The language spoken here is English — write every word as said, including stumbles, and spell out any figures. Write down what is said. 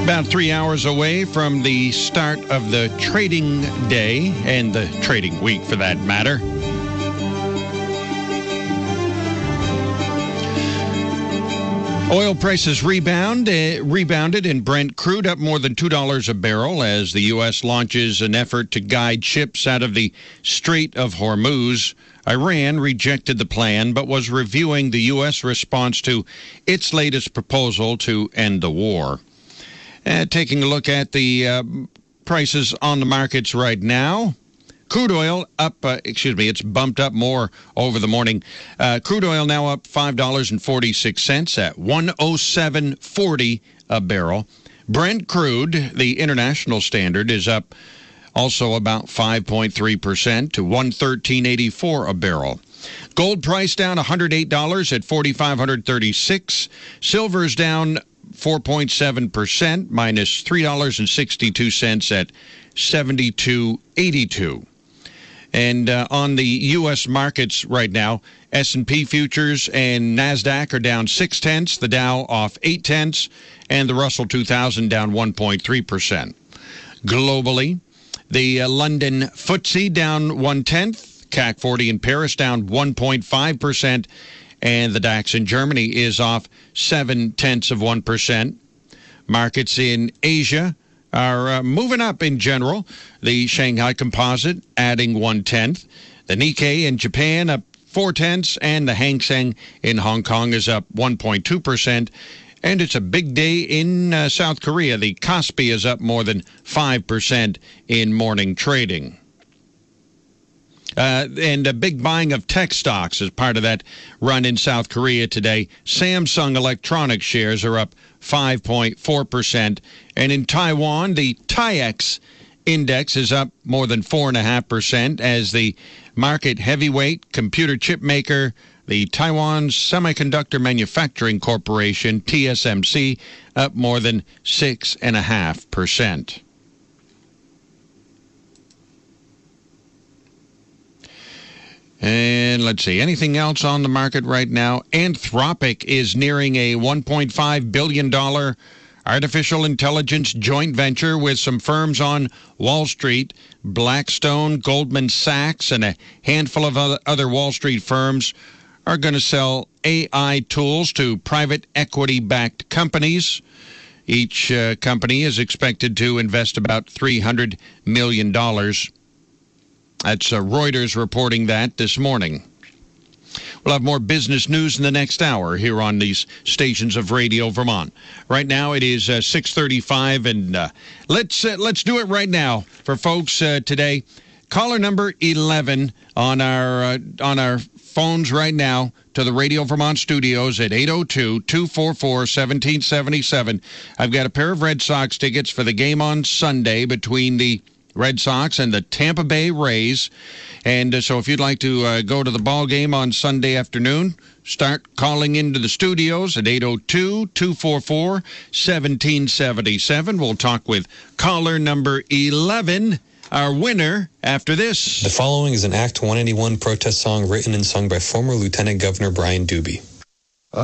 About three hours away from the start of the trading day and the trading week, for that matter. Oil prices rebound, uh, rebounded in Brent crude up more than two dollars a barrel as the U S launches an effort to guide ships out of the Strait of Hormuz. Iran rejected the plan but was reviewing the U S response to its latest proposal to end the war. Uh, taking a look at the uh, prices on the markets right now. Crude oil up, uh, excuse me, it's bumped up more over the morning. Uh, crude oil now up five dollars and forty-six cents at one oh seven forty a barrel. Brent crude, the international standard, is up also about five point three percent to one thirteen eighty-four a barrel. Gold price down one hundred eight dollars at forty-five thirty-six. Silver's down four point seven percent, minus three dollars and sixty-two cents at seventy-two eighty-two. And uh, on the U S markets right now, S and P futures and NASDAQ are down six tenths, the Dow off eight tenths, and the Russell two thousand down one point three percent. Globally, the uh, London F T S E down one tenth, C A C forty in Paris down one point five percent, and the DAX in Germany is off seven tenths of one percent. Markets in Asia are uh, moving up in general. The Shanghai Composite adding one-tenth. The Nikkei in Japan up four-tenths, and the Hang Seng in Hong Kong is up one point two percent. And it's a big day in uh, South Korea. The Kospi is up more than five percent in morning trading. Uh, and a big buying of tech stocks as part of that run in South Korea today. Samsung Electronics shares are up five point four percent. And in Taiwan, the TAIEX index is up more than four point five percent as the market heavyweight computer chip maker, the Taiwan Semiconductor Manufacturing Corporation, T S M C, up more than six point five percent. And let's see, anything else on the market right now? Anthropic is nearing a one point five billion dollars artificial intelligence joint venture with some firms on Wall Street. Blackstone, Goldman Sachs, and a handful of other Wall Street firms are going to sell A I tools to private equity-backed companies. Each uh, company is expected to invest about three hundred million dollars. That's uh, Reuters reporting that this morning. We'll have more business news in the next hour here on these stations of Radio Vermont. Right now it is uh, six thirty-five, and uh, let's uh, let's do it right now for folks uh, today. Caller number eleven on our uh, on our phones right now to the Radio Vermont studios at eight oh two, two four four, one seven seven seven. I've got a pair of Red Sox tickets for the game on Sunday between the Red Sox and the Tampa Bay Rays. And uh, so if you'd like to uh, go to the ball game on Sunday afternoon, start calling into the studios at eight oh two, two four four, one seven seven seven. We'll talk with caller number eleven, our winner, after this. The following is an Act one eighty-one protest song written and sung by former Lieutenant Governor Brian Doobie.